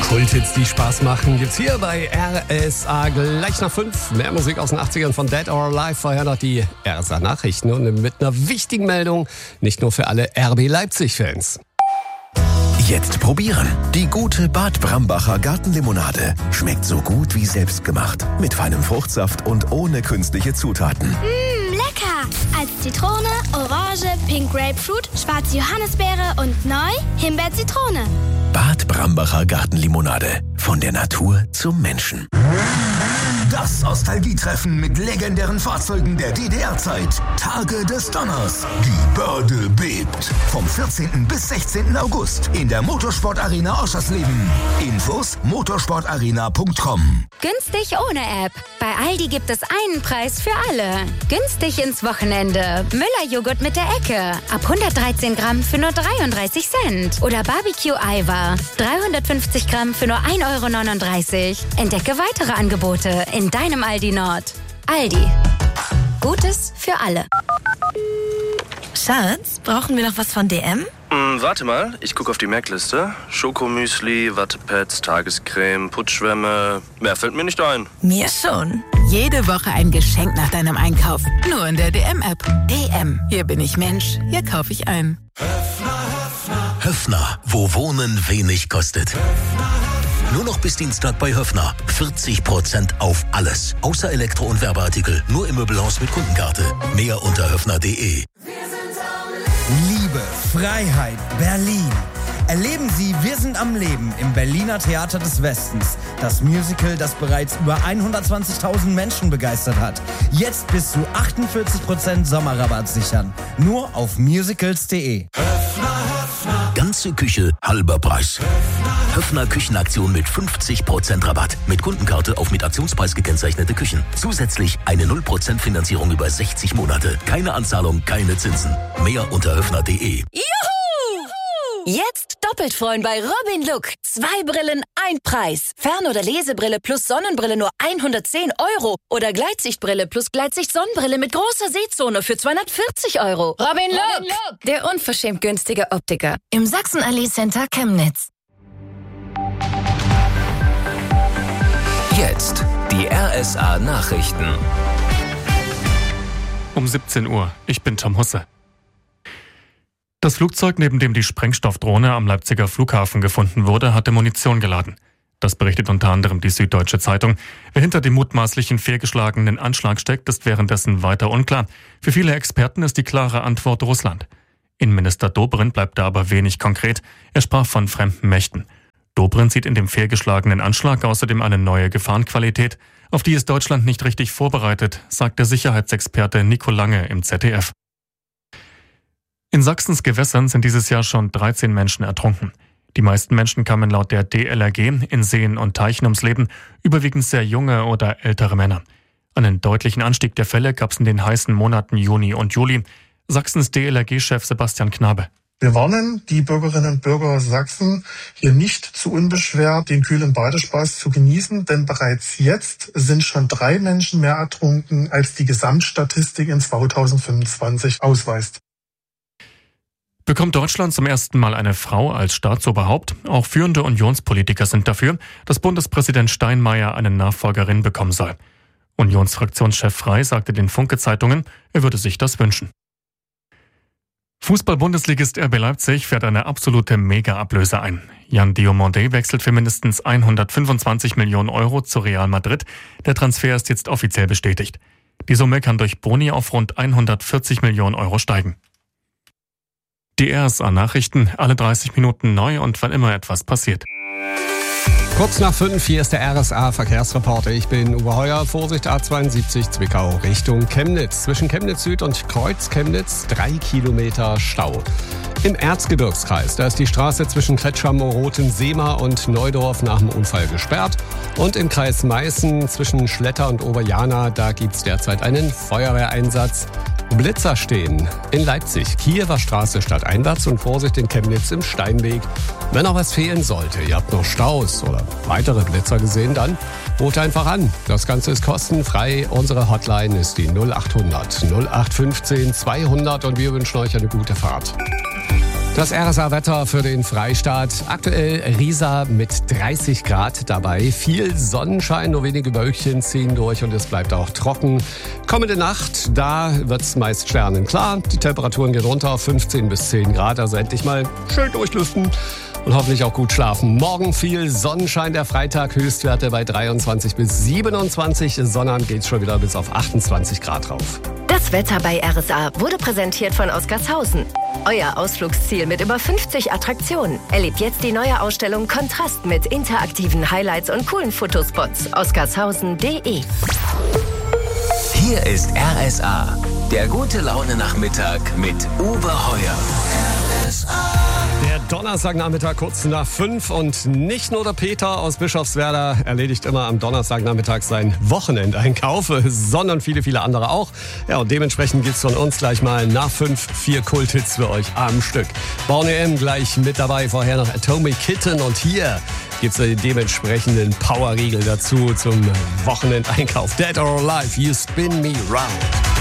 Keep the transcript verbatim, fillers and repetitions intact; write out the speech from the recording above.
Kulthits, die Spaß machen, gibt's hier bei R S A gleich nach fünf. Mehr Musik aus den achtzigern von Dead or Alive. Vorher noch die R S A-Nachrichten und mit einer wichtigen Meldung, nicht nur für alle R B Leipzig-Fans. Jetzt probieren. Die gute Bad Brambacher Gartenlimonade. Schmeckt so gut wie selbstgemacht. Mit feinem Fruchtsaft und ohne künstliche Zutaten. Mmh, lecker! Als Zitrone, Orange, Pink Grapefruit, schwarze Johannisbeere und neu Himbeer-Zitrone. Bad Brambacher Gartenlimonade. Von der Natur zum Menschen. Das Nostalgietreffen mit legendären Fahrzeugen der D D R-Zeit. Tage des Donners. Die Börde bebt. Vom vierzehnten bis sechzehnten August in der Motorsport-Arena Oschersleben. Infos motorsportarena punkt com. Günstig ohne App. Bei Aldi gibt es einen Preis für alle. Günstig ins Wochenende. Müller-Joghurt mit der Ecke. Ab hundertdreizehn Gramm für nur dreiunddreißig Cent. Oder Barbecue-Eiweiß. dreihundertfünfzig Gramm für nur ein Euro neununddreißig. Entdecke weitere Angebote in deinem Aldi Nord. Aldi. Gutes für alle. Schatz, brauchen wir noch was von D M? Hm, warte mal, ich gucke auf die Merkliste. Schokomüsli, Wattepads, Tagescreme, Putzschwämme. Mehr fällt mir nicht ein. Mir schon. Jede Woche ein Geschenk nach deinem Einkauf. Nur in der D M-App. D M. Hier bin ich Mensch. Hier kaufe ich ein. Höffner, wo Wohnen wenig kostet. Nur noch bis Dienstag bei Höffner. vierzig Prozent auf alles. Außer Elektro- und Werbeartikel. Nur im Möbelhaus mit Kundenkarte. Mehr unter höffner punkt de. Liebe, Freiheit, Berlin. Erleben Sie Wir sind am Leben im Berliner Theater des Westens. Das Musical, das bereits über hundertzwanzigtausend Menschen begeistert hat. Jetzt bis zu achtundvierzig Prozent Sommerrabatt sichern. Nur auf musicals punkt de. Ganze Küche, halber Preis. Höffner Küchenaktion mit fünfzig Prozent Rabatt. Mit Kundenkarte auf mit Aktionspreis gekennzeichnete Küchen. Zusätzlich eine null Prozent Finanzierung über sechzig Monate. Keine Anzahlung, keine Zinsen. Mehr unter höffner punkt de. Juhu! Jetzt doppelt freuen bei Robin Look. Zwei Brillen, ein Preis. Fern- oder Lesebrille plus Sonnenbrille nur hundertzehn Euro. Oder Gleitsichtbrille plus Gleitsicht-Sonnenbrille mit großer Sehzone für zweihundertvierzig Euro. Robin Look, Robin Look. Der unverschämt günstige Optiker. Im Sachsen-Allee Center Chemnitz. Jetzt die R S A Nachrichten. Um siebzehn Uhr. Ich bin Tom Husse. Das Flugzeug, neben dem die Sprengstoffdrohne am Leipziger Flughafen gefunden wurde, hatte Munition geladen. Das berichtet unter anderem die Süddeutsche Zeitung. Wer hinter dem mutmaßlichen fehlgeschlagenen Anschlag steckt, ist währenddessen weiter unklar. Für viele Experten ist die klare Antwort Russland. Innenminister Dobrindt bleibt da aber wenig konkret. Er sprach von fremden Mächten. Dobrindt sieht in dem fehlgeschlagenen Anschlag außerdem eine neue Gefahrenqualität, auf die ist Deutschland nicht richtig vorbereitet, sagt der Sicherheitsexperte Nico Lange im Z D F. In Sachsens Gewässern sind dieses Jahr schon dreizehn Menschen ertrunken. Die meisten Menschen kamen laut der D L R G in Seen und Teichen ums Leben, überwiegend sehr junge oder ältere Männer. Einen deutlichen Anstieg der Fälle gab es in den heißen Monaten Juni und Juli. Sachsens D L R G-Chef Sebastian Knabe. Wir warnen die Bürgerinnen und Bürger Sachsen, hier nicht zu unbeschwert den kühlen Badespaß zu genießen, denn bereits jetzt sind schon drei Menschen mehr ertrunken, als die Gesamtstatistik in zweitausendfünfundzwanzig ausweist. Bekommt Deutschland zum ersten Mal eine Frau als Staatsoberhaupt? Auch führende Unionspolitiker sind dafür, dass Bundespräsident Steinmeier eine Nachfolgerin bekommen soll. Unionsfraktionschef Frey sagte den Funke-Zeitungen, er würde sich das wünschen. Fußball-Bundesligist R B Leipzig fährt eine absolute Mega-Ablöse ein. Jan Diomande wechselt für mindestens hundertfünfundzwanzig Millionen Euro zu Real Madrid. Der Transfer ist jetzt offiziell bestätigt. Die Summe kann durch Boni auf rund hundertvierzig Millionen Euro steigen. Die R S A-Nachrichten, alle dreißig Minuten neu und wann immer etwas passiert. Kurz nach fünf, hier ist der R S A-Verkehrsreporter. Ich bin Uwe Heuer. Vorsicht A zweiundsiebzig Zwickau Richtung Chemnitz. Zwischen Chemnitz Süd und Kreuz Chemnitz drei Kilometer Stau. Im Erzgebirgskreis, da ist die Straße zwischen Kretscham, Roten-Seema und Neudorf nach dem Unfall gesperrt. Und im Kreis Meißen zwischen Schletter und Oberjana, da gibt's derzeit einen Feuerwehreinsatz. Blitzer stehen in Leipzig, Kiewer Straße stadteinwärts und Vorsicht in Chemnitz im Steinweg. Wenn noch was fehlen sollte, ihr habt noch Staus oder weitere Blitzer gesehen, dann ruft einfach an. Das Ganze ist kostenfrei. Unsere Hotline ist die null achthundert null acht fünfzehn zweihundert und wir wünschen euch eine gute Fahrt. Das R S A-Wetter für den Freistaat. Aktuell Riesa mit dreißig Grad dabei. Viel Sonnenschein, nur wenige Wölkchen ziehen durch und es bleibt auch trocken. Kommende Nacht, da wird's meist sternenklar. Die Temperaturen gehen runter auf fünfzehn bis zehn Grad, also endlich mal schön durchlüften und hoffentlich auch gut schlafen. Morgen viel Sonnenschein, der Freitag, Höchstwerte bei dreiundzwanzig bis siebenundzwanzig. Sonnabend geht's schon wieder bis auf achtundzwanzig Grad rauf. Das Wetter bei R S A wurde präsentiert von Oscarshausen. Euer Ausflugsziel mit über fünfzig Attraktionen. Erlebt jetzt die neue Ausstellung Kontrast mit interaktiven Highlights und coolen Fotospots. oscarshausen punkt de. Hier ist R S A, der gute Laune-Nachmittag mit Uwe Heuer. R S A. Der Donnerstagnachmittag kurz nach fünf und nicht nur der Peter aus Bischofswerda erledigt immer am Donnerstagnachmittag seinen Wochenendeinkauf, sondern viele, viele andere auch. Ja, und dementsprechend gibt's von uns gleich mal nach fünf vier Kulthits für euch am Stück. Born E M gleich mit dabei, vorher noch Atomic Kitten und hier gibt's den dementsprechenden Powerriegel dazu zum Wochenendeinkauf. Dead or Alive, You Spin Me Round.